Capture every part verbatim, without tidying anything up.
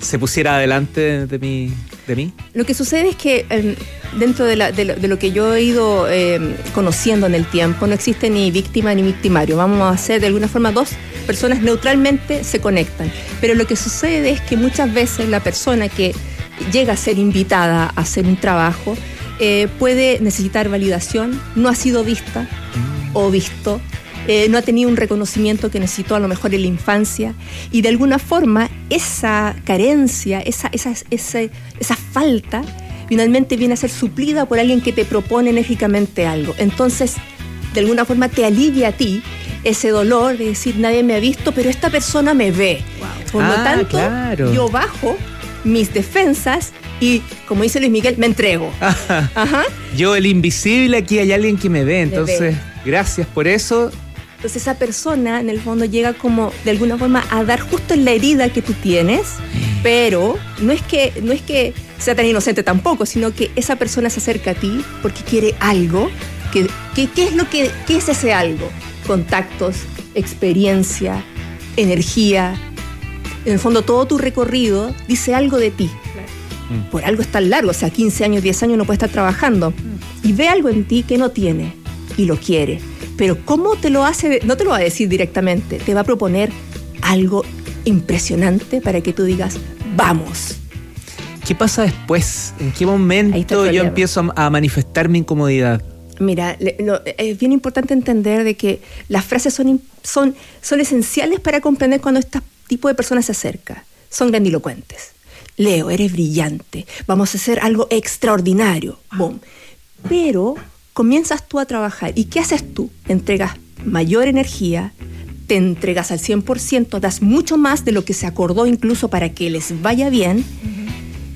se pusiera adelante de mí, de mí? Lo que sucede es que eh, dentro de, la, de, lo, de lo que yo he ido eh, conociendo en el tiempo, no existe ni víctima ni victimario. Vamos a hacer de alguna forma dos personas neutralmente se conectan. Pero lo que sucede es que muchas veces la persona que llega a ser invitada a hacer un trabajo eh, puede necesitar validación, no ha sido vista mm. o visto. Eh, no ha tenido un reconocimiento que necesitó a lo mejor en la infancia, y de alguna forma esa carencia, esa, esa, esa, esa falta finalmente viene a ser suplida por alguien que te propone enérgicamente algo. Entonces, de alguna forma te alivia a ti ese dolor de decir, nadie me ha visto, pero esta persona me ve. Wow. Por ah, lo tanto, claro. yo bajo mis defensas y, como dice Luis Miguel, me entrego. Ajá. Ajá. Yo, el invisible, aquí hay alguien que me ve, entonces, me ve. Gracias por eso. Entonces esa persona en el fondo llega como de alguna forma a dar justo en la herida que tú tienes, pero no es que, no es que sea tan inocente tampoco, sino que esa persona se acerca a ti porque quiere algo. Que, que, ¿Qué es lo que, qué es ese algo? Contactos, experiencia, energía. En el fondo todo tu recorrido dice algo de ti. Claro. Por algo es tan largo, o sea, quince años, diez años no puede estar trabajando. Y ve algo en ti que no tiene y lo quiere. Pero ¿cómo te lo hace? No te lo va a decir directamente, te va a proponer algo impresionante para que tú digas, vamos. ¿Qué pasa después? ¿En qué momento yo empiezo a manifestar mi incomodidad? Mira, lo, es bien importante entender de que las frases son, son, son esenciales para comprender cuando este tipo de personas se acerca. Son grandilocuentes. Leo, eres brillante, vamos a hacer algo extraordinario. Boom. Pero comienzas tú a trabajar. ¿Y qué haces tú? Entregas mayor energía, te entregas al cien por ciento, das mucho más de lo que se acordó incluso para que les vaya bien, uh-huh.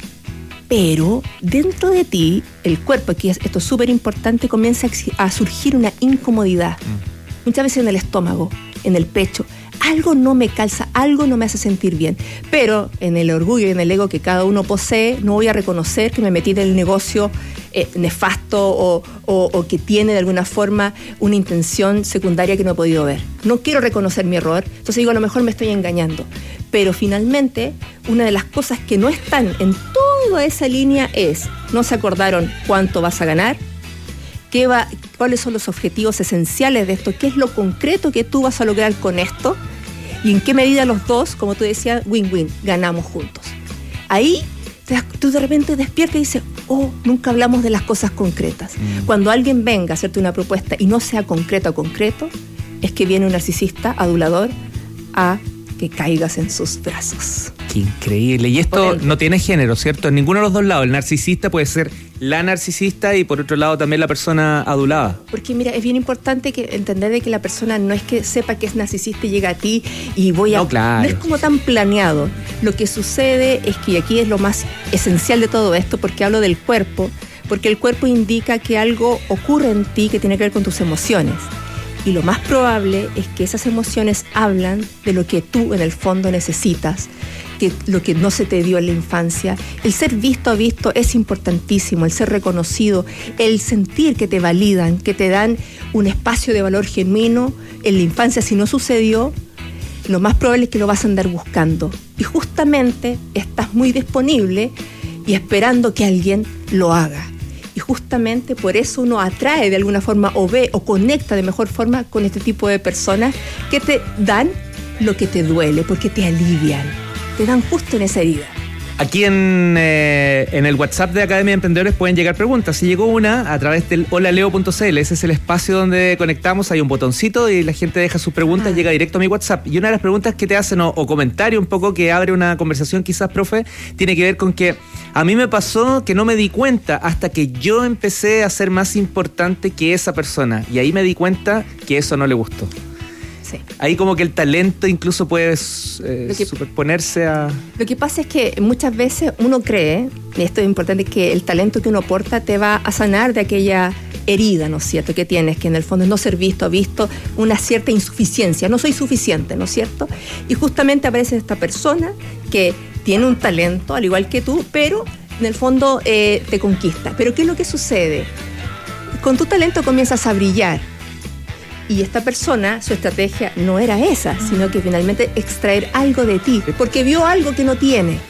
pero dentro de ti, el cuerpo, aquí esto es súper importante, comienza a surgir una incomodidad. Uh-huh. Muchas veces en el estómago, en el pecho. Algo no me calza, algo no me hace sentir bien. Pero en el orgullo y en el ego que cada uno posee, no voy a reconocer que me metí en el negocio eh, nefasto o, o, o que tiene de alguna forma una intención secundaria que no he podido ver. No quiero reconocer mi error, entonces digo, a lo mejor me estoy engañando. Pero finalmente, una de las cosas que no están en toda esa línea es, no se acordaron cuánto vas a ganar, qué va, cuáles son los objetivos esenciales de esto, qué es lo concreto que tú vas a lograr con esto, y en qué medida los dos, como tú decías, win-win, ganamos juntos. Ahí te, tú de repente despiertas y dices, oh, nunca hablamos de las cosas concretas. Mm. Cuando alguien venga a hacerte una propuesta y no sea concreto a concreto, es que viene un narcisista adulador a que caigas en sus brazos. Qué increíble. Y esto Potente. No tiene género, ¿cierto? En ninguno de los dos lados. El narcisista puede ser la narcisista y por otro lado también la persona adulada. Porque mira, es bien importante que entender de que la persona no es que sepa que es narcisista y llega a ti y voy a... No, claro. No es como tan planeado. Lo que sucede es que, y aquí es lo más esencial de todo esto, porque hablo del cuerpo, porque el cuerpo indica que algo ocurre en ti que tiene que ver con tus emociones. Y lo más probable es que esas emociones hablan de lo que tú en el fondo necesitas, que lo que no se te dio en la infancia. El ser visto o visto es importantísimo, el ser reconocido, el sentir que te validan, que te dan un espacio de valor genuino. En la infancia, si no sucedió, lo más probable es que lo vas a andar buscando. Y justamente estás muy disponible y esperando que alguien lo haga. Y justamente por eso uno atrae de alguna forma o ve o conecta de mejor forma con este tipo de personas que te dan lo que te duele, porque te alivian, te dan justo en esa herida. Aquí en, eh, en el WhatsApp de Academia de Emprendedores pueden llegar preguntas. Si llegó una a través del hola leo punto c l, ese es el espacio donde conectamos, hay un botoncito y la gente deja sus preguntas, ah. llega directo a mi WhatsApp. Y una de las preguntas que te hacen, o, o comentario un poco que abre una conversación quizás, profe, tiene que ver con que a mí me pasó que no me di cuenta hasta que yo empecé a ser más importante que esa persona. Y ahí me di cuenta que eso no le gustó. Sí. Ahí como que el talento incluso puede eh, que, superponerse a... Lo que pasa es que muchas veces uno cree, y esto es importante, que el talento que uno porta te va a sanar de aquella herida, ¿no es cierto?, que tienes, que en el fondo es no ser visto, ha visto una cierta insuficiencia, no soy suficiente, ¿no es cierto? Y justamente aparece esta persona que tiene un talento, al igual que tú, pero en el fondo eh, te conquista. Pero ¿qué es lo que sucede? Con tu talento comienzas a brillar. Y esta persona, su estrategia no era esa, sino que finalmente extraer algo de ti, porque vio algo que no tiene.